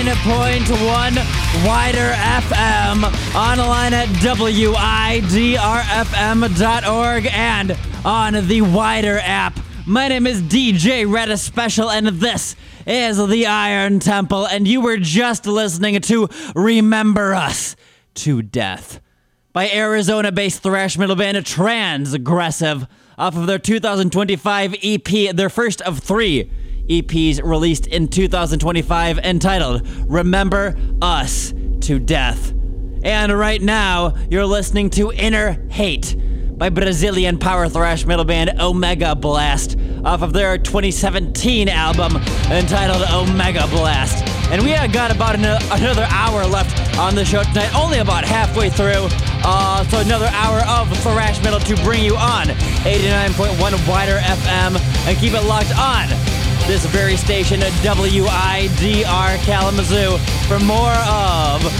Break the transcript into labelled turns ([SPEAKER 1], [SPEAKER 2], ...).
[SPEAKER 1] 89.1 Wider FM, online at WIDRFM.org and on the Wider app. My name is DJ Red Special, and this is the Iron Temple, and you were just listening to Remember Us to Death by Arizona-based thrash metal band Transgressive off of their 2025 EP, their first of 3 EPs released in 2025, entitled Remember Us to Death. And right now, you're listening to Inner Hate by Brazilian power thrash metal band Omega Blast off of their 2017 album entitled Omega Blast. And we have got about another hour left on the show tonight, only about halfway through. So another hour of thrash metal to bring you on 89.1 Wider FM, and keep it locked on this very station at WIDR Kalamazoo for more of